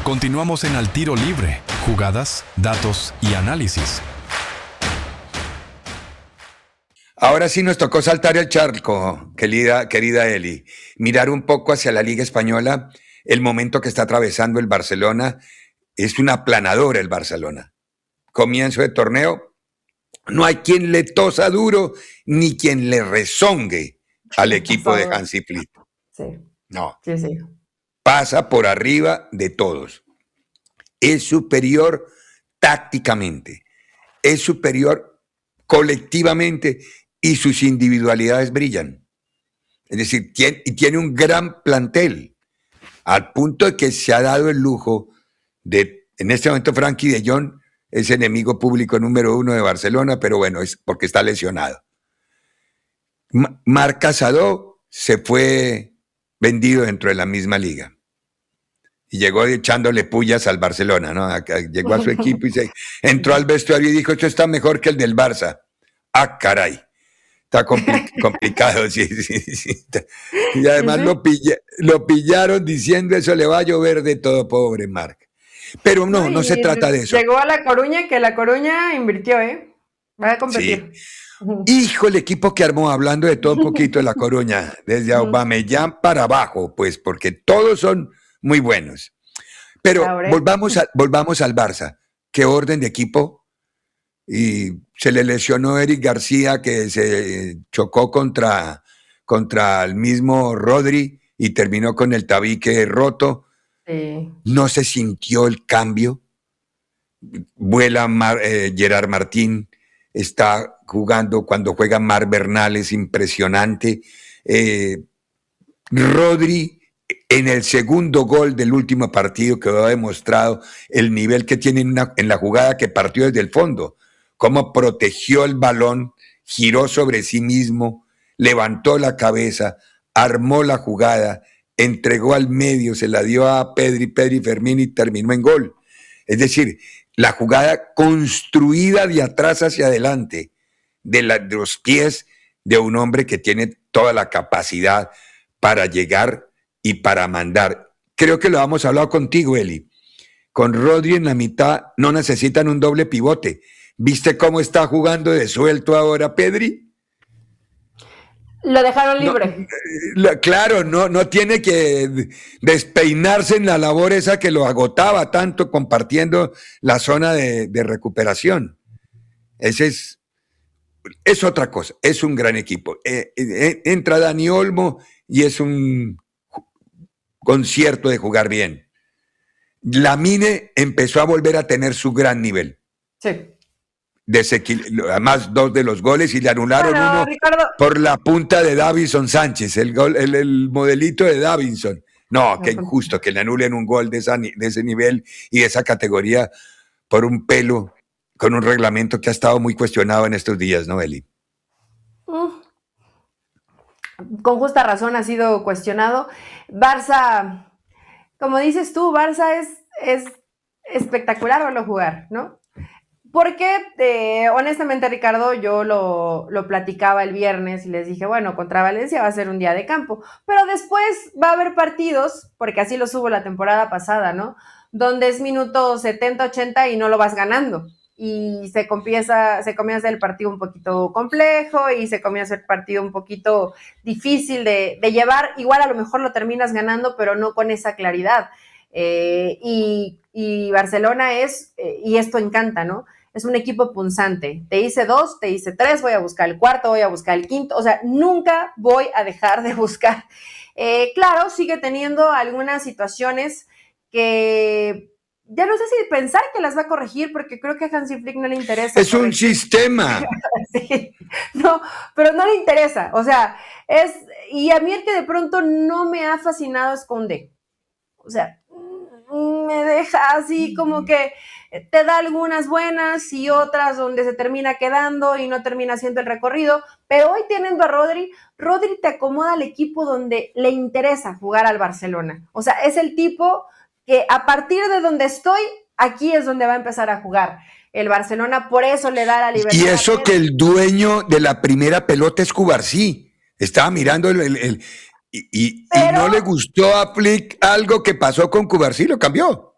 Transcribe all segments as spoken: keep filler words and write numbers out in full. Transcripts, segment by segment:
Continuamos en Al Tiro Libre, jugadas, datos y análisis. Ahora sí nos tocó saltar el charco, querida, querida Eli, mirar un poco hacia la Liga Española. El momento que está atravesando el Barcelona es una aplanadora el Barcelona. Comienzo de torneo, no hay quien le tosa duro ni quien le rezongue al equipo de Hansi Flick. Sí. No. Sí, sí. Pasa por arriba de todos. Es superior tácticamente, es superior colectivamente y sus individualidades brillan. Es decir, tiene, y tiene un gran plantel, al punto de que se ha dado el lujo de, en este momento Frenkie de Jong es enemigo público número uno de Barcelona, pero bueno, es porque está lesionado. Marc Casado se fue vendido dentro de la misma liga. Y llegó echándole pullas al Barcelona, ¿no? Llegó a su equipo y se entró al vestuario y dijo, esto está mejor que el del Barça. Ah, caray. Está compli- complicado, sí, sí, sí. Y además lo, pilla, lo pillaron diciendo eso le va a llover de todo, pobre Marc. Pero no, no se trata de eso. Llegó a La Coruña, que La Coruña invirtió, ¿eh? Va a competir. Sí. Hijo, el equipo que armó, hablando de todo poquito de La Coruña, desde Aubameyang para abajo, pues, porque todos son muy buenos. Pero volvamos, a, volvamos al Barça. ¿Qué orden de equipo? Y se le lesionó Eric García, que se chocó contra, contra el mismo Rodri y terminó con el tabique roto. Sí. No se sintió el cambio. Vuela Mar, eh, Gerard Martín, está jugando, cuando juega Mar Bernal es impresionante. Eh, Rodri, en el segundo gol del último partido, que ha demostrado el nivel que tiene en, una, en la jugada que partió desde el fondo, cómo protegió el balón, giró sobre sí mismo, levantó la cabeza, armó la jugada, entregó al medio, se la dio a Pedri, Pedri Fermín y terminó en gol. Es decir, la jugada construida de atrás hacia adelante, de, la, de los pies de un hombre que tiene toda la capacidad para llegar y para mandar. Creo que lo hemos hablado contigo, Eli. Con Rodri en la mitad no necesitan un doble pivote. ¿Viste cómo está jugando de suelto ahora Pedri? Lo dejaron libre. No, claro, no, no tiene que despeinarse en la labor esa que lo agotaba tanto compartiendo la zona de, de recuperación. Ese es, es otra cosa, es un gran equipo. Eh, eh, entra Dani Olmo y es un concierto de jugar bien. Lamine empezó a volver a tener su gran nivel. Sí. Desequil- además dos de los goles y le anularon bueno, uno Ricardo. por la punta de Davinson Sánchez, el, gol, el, el modelito de Davinson. No, qué injusto que le anulen un gol de, esa, de ese nivel y de esa categoría por un pelo, con un reglamento que ha estado muy cuestionado en estos días, ¿no, Eli? Mm. Con justa razón ha sido cuestionado. Barça, como dices tú, Barça es, es espectacular verlo jugar, ¿no? Porque, eh, honestamente, Ricardo, yo lo, lo platicaba el viernes y les dije, bueno, contra Valencia va a ser un día de campo, pero después va a haber partidos, porque así lo subo la temporada pasada, ¿no? Donde es minuto setenta, ochenta y no lo vas ganando. Y se comienza, se comienza el partido un poquito complejo y se comienza el partido un poquito difícil de, de llevar. Igual a lo mejor lo terminas ganando, pero no con esa claridad. Eh, y, y Barcelona es, eh, y esto encanta, ¿no? Es un equipo punzante. Te hice dos, te hice tres, voy a buscar el cuarto, voy a buscar el quinto. O sea, nunca voy a dejar de buscar. Eh, claro, sigue teniendo algunas situaciones que ya no sé si pensar que las va a corregir, porque creo que a Hansi Flick no le interesa. Es corregir. Un sistema. Sí, no, pero no le interesa. O sea, es, y a mí el que de pronto no me ha fascinado es Koundé. O sea, me deja así como que te da algunas buenas y otras donde se termina quedando y no termina haciendo el recorrido, pero hoy teniendo a Rodri, Rodri te acomoda al equipo donde le interesa jugar al Barcelona. O sea, es el tipo que a partir de donde estoy, aquí es donde va a empezar a jugar el Barcelona, por eso le da la libertad. Y eso que el dueño de la primera pelota es Cubarsí. Estaba mirando el... el, el y, y, Pero, y no le gustó a Flick algo que pasó con Cubarsí, lo cambió.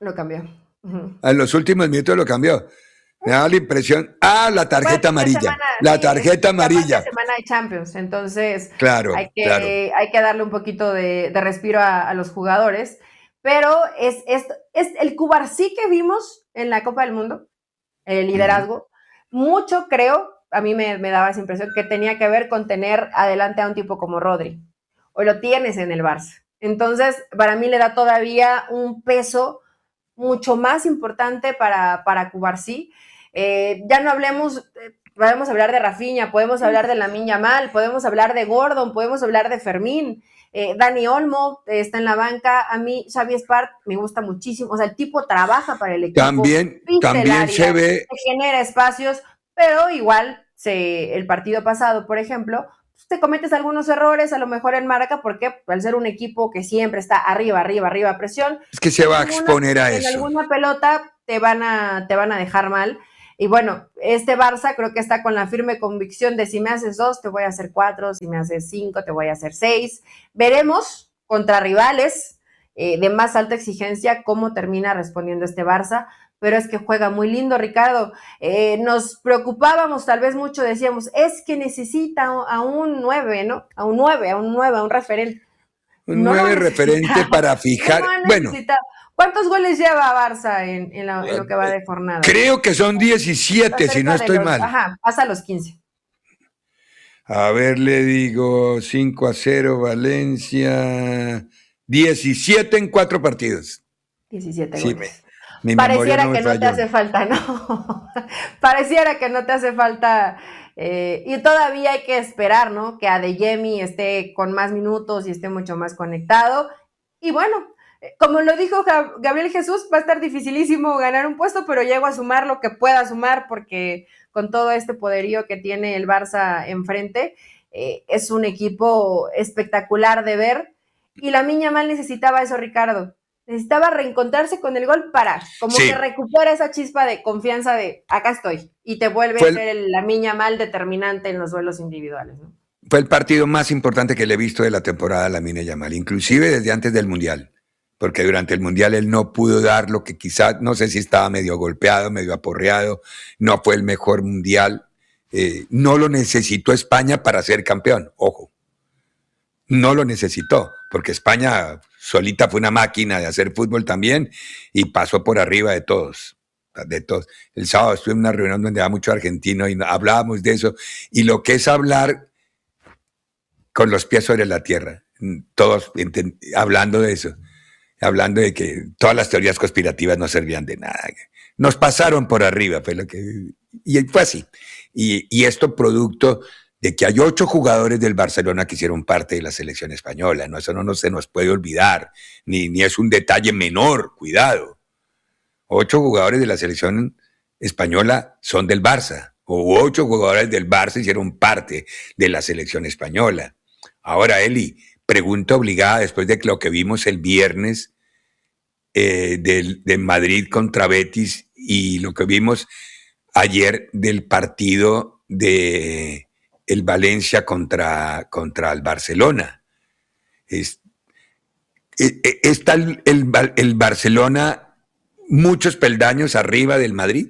Lo cambió. Uh-huh. A los últimos minutos lo cambió. Me daba la impresión, ah, la tarjeta bueno, amarilla, semana, la sí, tarjeta es, amarilla. semana de Champions, entonces claro, hay que, claro. hay que darle un poquito de, de respiro a, a, los jugadores, pero es, es, es el Cubarsí que vimos en la Copa del Mundo, el liderazgo, uh-huh. mucho creo, a mí me, me daba esa impresión que tenía que ver con tener adelante a un tipo como Rodri, o lo tienes en el Barça, entonces para mí le da todavía un peso mucho más importante para, para Cubarsí. Eh, ya no hablemos, eh, podemos hablar de Rafinha, podemos hablar de Lamine Yamal, podemos hablar de Gordon, podemos hablar de Fermín, eh, Dani Olmo eh, está en la banca, a mí Xavi Espart me gusta muchísimo, o sea, el tipo trabaja para el equipo, también, también el área, se ve, se genera espacios, pero igual se, el partido pasado, por ejemplo, te cometes algunos errores, a lo mejor en marca, porque al ser un equipo que siempre está arriba, arriba, arriba, presión, es que se va a exponer a en eso. En alguna pelota te van, a, te van a dejar mal. Y bueno, este Barça creo que está con la firme convicción de si me haces dos, te voy a hacer cuatro, si me haces cinco, te voy a hacer seis. Veremos contra rivales eh, de más alta exigencia cómo termina respondiendo este Barça, pero es que juega muy lindo, Ricardo. Eh, nos preocupábamos tal vez mucho, decíamos, es que necesita a un nueve, ¿no? A un nueve, a un nueve, a un referente. Un no nueve referente para fijar. No bueno, ¿cuántos goles lleva Barça en, en, la, en, lo que va de jornada? Creo que son diecisiete, si no estoy los, mal. Ajá, pasa los quince. A ver, le digo cinco a cero Valencia. diecisiete en cuatro partidos. diecisiete sí, goles. Me, mi Pareciera no que no te hace falta, ¿no? Pareciera que no te hace falta. Eh, y todavía hay que esperar, ¿no? Que Adeyemi esté con más minutos y esté mucho más conectado. Y bueno, como lo dijo Gabriel Jesús, va a estar dificilísimo ganar un puesto, pero llego a sumar lo que pueda sumar, porque con todo este poderío que tiene el Barça enfrente, eh, es un equipo espectacular de ver. Y Lamine Yamal necesitaba eso, Ricardo. Necesitaba reencontrarse con el gol para, como sí. que recupera esa chispa de confianza de acá estoy, y te vuelve Fue a ser el Lamine Yamal determinante en los duelos individuales, ¿no? Fue el partido más importante que le he visto de la temporada a Lamine Yamal, inclusive desde antes del Mundial, porque durante el Mundial él no pudo dar lo que quizás, no sé si estaba medio golpeado, medio aporreado, no fue el mejor Mundial, eh, no lo necesitó España para ser campeón, ojo, no lo necesitó, porque España solita fue una máquina de hacer fútbol también y pasó por arriba de todos, de todos. El sábado estuve en una reunión donde había mucho argentino y hablábamos de eso, y lo que es hablar con los pies sobre la tierra, todos hablando de eso, hablando de que todas las teorías conspirativas no servían de nada, nos pasaron por arriba, fue lo que, y fue así, y, y esto producto de que hay ocho jugadores del Barcelona que hicieron parte de la selección española, ¿no? Eso no, no se nos puede olvidar, ni, ni es un detalle menor, cuidado. Ocho jugadores de la selección española son del Barça, o ocho jugadores del Barça hicieron parte de la selección española. Ahora, Eli, pregunta obligada después de lo que vimos el viernes eh, de, de Madrid contra Betis y lo que vimos ayer del partido de el Valencia contra, contra el Barcelona. Es, ¿Está el, el, el Barcelona muchos peldaños arriba del Madrid?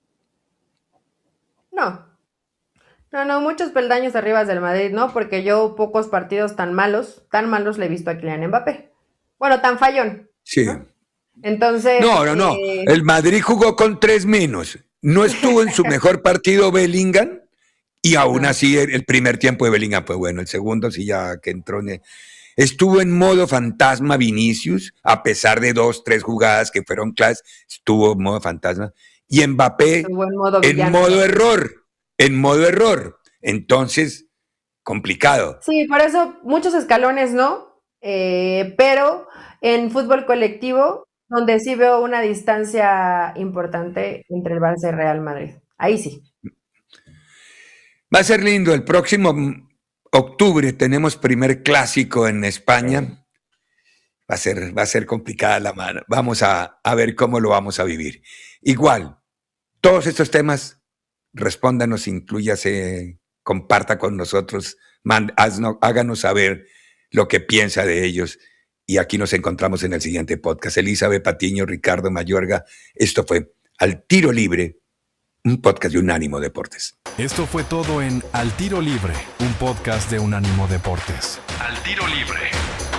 No. No, no, muchos peldaños arriba del Madrid, ¿no? Porque yo pocos partidos tan malos, tan malos le he visto a Kylian Mbappé. Bueno, tan fallón. Sí. ¿no? Entonces... No, no, no. Eh... El Madrid jugó con tres menos. No estuvo en su mejor partido Bellingham. Y aún así, el primer tiempo de Bellingham fue bueno, el segundo sí ya que entró. En el... Estuvo en modo fantasma Vinicius, a pesar de dos, tres jugadas que fueron claras, estuvo en modo fantasma. Y Mbappé en modo, en modo error, en modo error. Entonces, complicado. Sí, por eso muchos escalones no, eh, pero en fútbol colectivo, donde sí veo una distancia importante entre el Barça y Real Madrid. Ahí sí. Va a ser lindo, el próximo octubre tenemos primer clásico en España. Va a ser, va a ser complicada la mano. Vamos a, a ver cómo lo vamos a vivir. Igual, todos estos temas, respóndanos, inclúyase, comparta con nosotros, mand, haznos, háganos saber lo que piensa de ellos y aquí nos encontramos en el siguiente podcast. Elizabeth Patiño, Ricardo Mayorga, esto fue Al Tiro Libre, un podcast de Unánimo Deportes. Esto fue todo en Al Tiro Libre, un podcast de Unánimo Deportes. Al Tiro Libre.